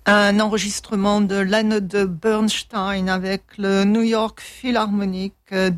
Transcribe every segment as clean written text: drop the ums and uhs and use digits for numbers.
un enregistrement de Leonard Bernstein avec le New York Philharmonic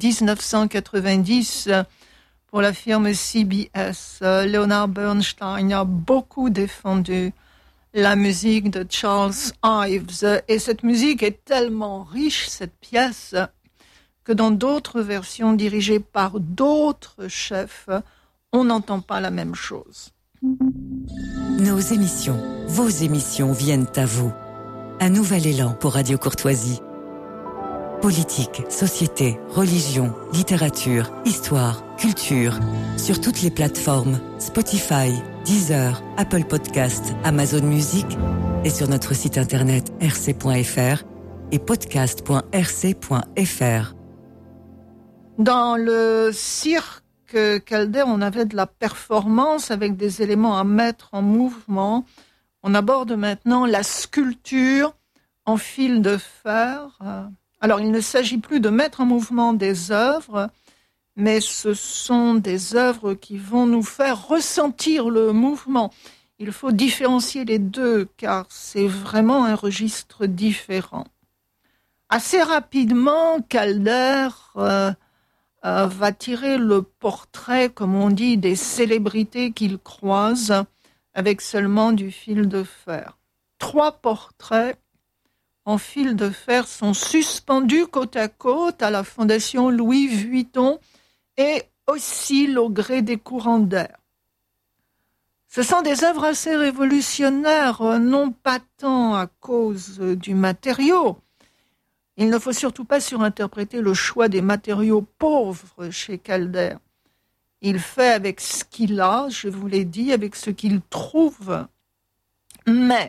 1990 pour la firme CBS. Leonard Bernstein a beaucoup défendu la musique de Charles Ives et cette musique est tellement riche, cette pièce, que dans d'autres versions dirigées par d'autres chefs, on n'entend pas la même chose. Nos émissions, vos émissions viennent à vous. Un nouvel élan pour Radio Courtoisie. Politique, société, religion, littérature, histoire, culture. Sur toutes les plateformes, Spotify, Deezer, Apple Podcast, Amazon Music et sur notre site internet rc.fr et podcast.rc.fr. Dans le cirque Calder, on avait de la performance avec des éléments à mettre en mouvement. On aborde maintenant la sculpture en fil de fer. Alors, il ne s'agit plus de mettre en mouvement des œuvres, mais ce sont des œuvres qui vont nous faire ressentir le mouvement. Il faut différencier les deux, car c'est vraiment un registre différent. Assez rapidement, Calder va tirer le portrait, comme on dit, des célébrités qu'il croise avec seulement du fil de fer. 3 portraits en fil de fer sont suspendus côte à côte à la Fondation Louis Vuitton et oscillent au gré des courants d'air. Ce sont des œuvres assez révolutionnaires, non pas tant à cause du matériau. Il ne faut surtout pas surinterpréter le choix des matériaux pauvres chez Calder. Il fait avec ce qu'il a, je vous l'ai dit, avec ce qu'il trouve. Mais,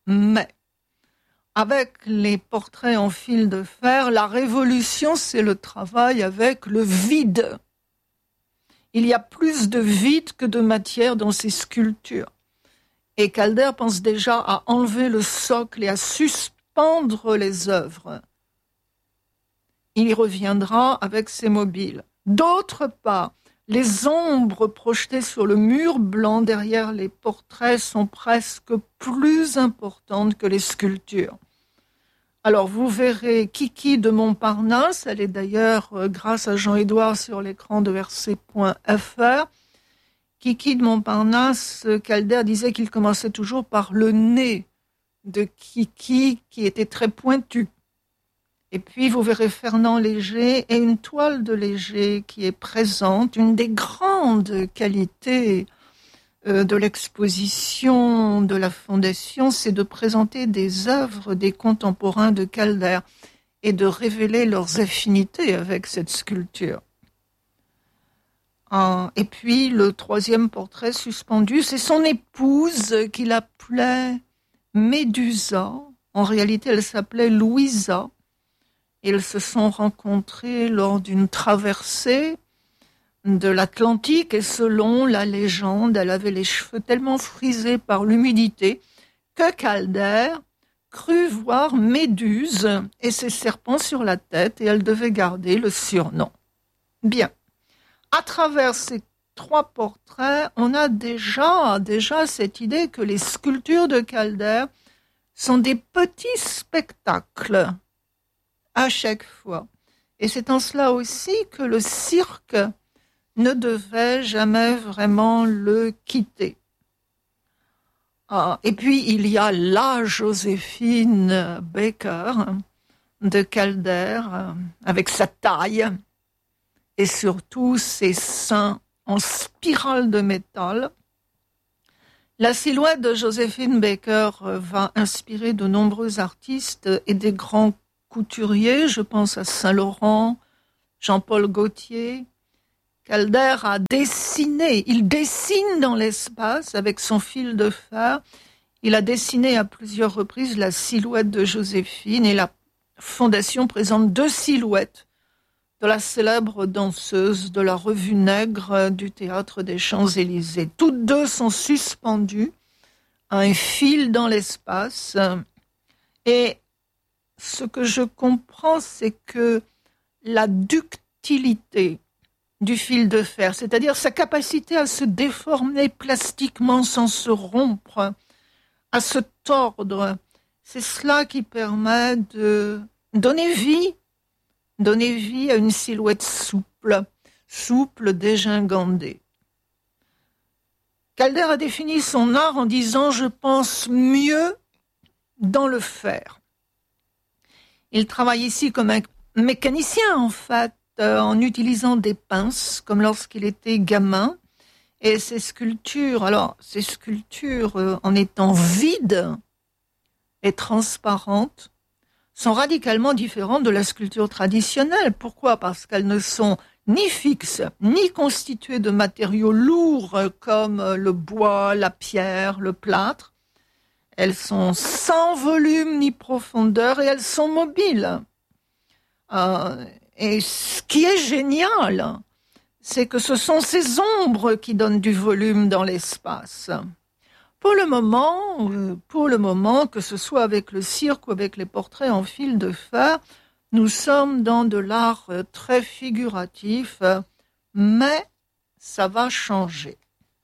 avec les portraits en fil de fer, la révolution, c'est le travail avec le vide. Il y a plus de vide que de matière dans ces sculptures. Et Calder pense déjà à enlever le socle et à suspendre les œuvres. Il y reviendra avec ses mobiles. D'autre part, les ombres projetées sur le mur blanc derrière les portraits sont presque plus importantes que les sculptures. Alors vous verrez Kiki de Montparnasse, elle est d'ailleurs grâce à Jean-Édouard sur l'écran de rc.fr. Kiki de Montparnasse, Calder disait qu'il commençait toujours par le nez de Kiki qui était très pointu. Et puis, vous verrez Fernand Léger et une toile de Léger qui est présente. Une des grandes qualités de l'exposition de la Fondation, c'est de présenter des œuvres des contemporains de Calder et de révéler leurs affinités avec cette sculpture. Et puis, le 3e portrait suspendu, c'est son épouse qu'il appelait Médusa. En réalité, elle s'appelait Louisa. Ils se sont rencontrés lors d'une traversée de l'Atlantique et selon la légende, elle avait les cheveux tellement frisés par l'humidité que Calder crut voir Méduse et ses serpents sur la tête et elle devait garder le surnom. Bien. À travers ces 3 portraits, on a déjà cette idée que les sculptures de Calder sont des petits spectacles à chaque fois. Et c'est en cela aussi que le cirque ne devait jamais vraiment le quitter. Et puis, il y a la Joséphine Baker de Calder, avec sa taille et surtout ses seins en spirale de métal. La silhouette de Joséphine Baker va inspirer de nombreux artistes et des grands couturiers, je pense à Saint-Laurent, Jean-Paul Gaultier. Calder a dessiné, il dessine dans l'espace avec son fil de fer. Il a dessiné à plusieurs reprises la silhouette de Joséphine et la Fondation présente 2 silhouettes de la célèbre danseuse de la Revue Nègre du Théâtre des Champs-Élysées. Toutes 2 sont suspendues à un fil dans l'espace et ce que je comprends, c'est que la ductilité du fil de fer, c'est-à-dire sa capacité à se déformer plastiquement sans se rompre, à se tordre, c'est cela qui permet de donner vie à une silhouette souple, dégingandée. Calder a défini son art en disant « Je pense mieux dans le faire ». Il travaille ici comme un mécanicien, en fait, en utilisant des pinces, comme lorsqu'il était gamin. Et ses sculptures, en étant vides et transparentes, sont radicalement différentes de la sculpture traditionnelle. Pourquoi ? Parce qu'elles ne sont ni fixes, ni constituées de matériaux lourds comme le bois, la pierre, le plâtre. Elles sont sans volume ni profondeur et elles sont mobiles. Et ce qui est génial, c'est que ce sont ces ombres qui donnent du volume dans l'espace. Pour le moment, que ce soit avec le cirque ou avec les portraits en fil de fer, nous sommes dans de l'art très figuratif, mais ça va changer.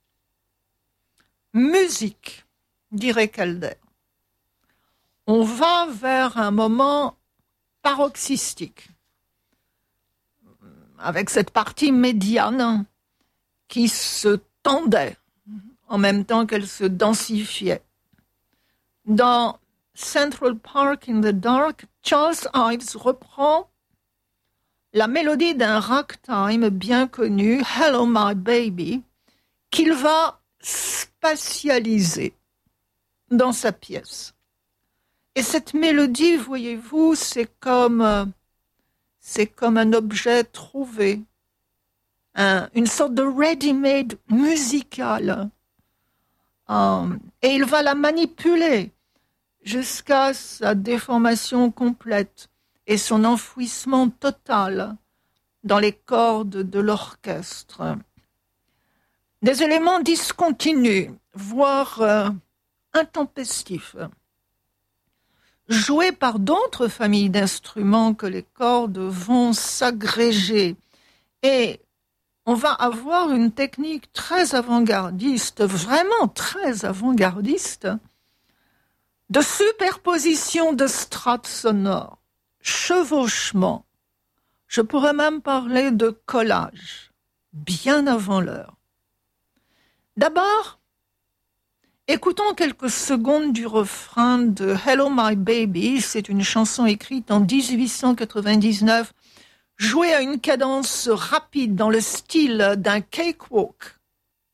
Musique, dirait Calder. On va vers un moment paroxystique, avec cette partie médiane qui se tendait en même temps qu'elle se densifiait. Dans Central Park in the Dark, Charles Ives reprend la mélodie d'un ragtime bien connu, Hello My Baby, qu'il va spatialiser dans sa pièce. Et cette mélodie, voyez-vous, c'est comme un objet trouvé, une sorte de ready-made musical. Et il va la manipuler jusqu'à sa déformation complète et son enfouissement total dans les cordes de l'orchestre. Des éléments discontinus, voire intempestifs, joués par d'autres familles d'instruments que les cordes vont s'agréger. Et on va avoir une technique très avant-gardiste, vraiment très avant-gardiste, de superposition de strates sonores, chevauchement. Je pourrais même parler de collage, bien avant l'heure. D'abord, écoutons quelques secondes du refrain de Hello My Baby. C'est une chanson écrite en 1899, jouée à une cadence rapide dans le style d'un cakewalk.